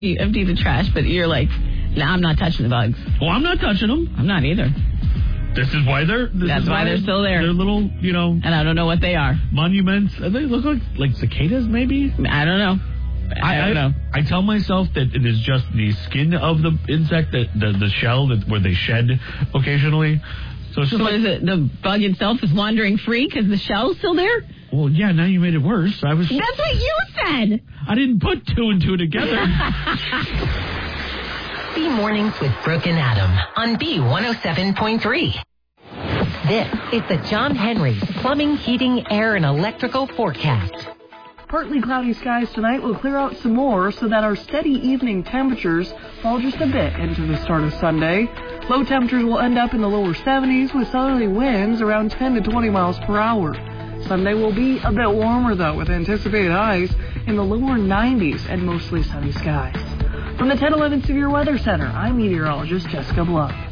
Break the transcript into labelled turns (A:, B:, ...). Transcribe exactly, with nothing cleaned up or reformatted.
A: You empty the trash, but you're like, nah, I'm not touching the bugs.
B: Well, I'm not touching them.
A: I'm not either.
B: This is why they're. This
A: That's
B: is
A: why, why they're still there.
B: They're little, you know.
A: And I don't know what they are.
B: Monuments. They look like like cicadas, maybe.
A: I don't know. I, I don't know.
B: I, I tell myself that it is just the skin of the insect, that the the shell that where they shed occasionally. So, it's just
A: so
B: like,
A: is it the bug itself is wandering free because the shell's still there?
B: Well, yeah. Now you made it worse. I was.
A: That's what you said.
B: I didn't put two and two together.
C: B Mornings with Brooke and Adam on B one oh seven point three. This is the John Henry Plumbing, Heating, Air, and Electrical Forecast.
D: Partly cloudy skies tonight will clear out some more so that our steady evening temperatures fall just a bit into the start of Sunday. Low temperatures will end up in the lower seventies with southerly winds around ten to twenty miles per hour. Sunday will be a bit warmer, though, with anticipated highs in the lower nineties and mostly sunny skies. From the ten eleven Severe Weather Center, I'm meteorologist Jessica Bluff.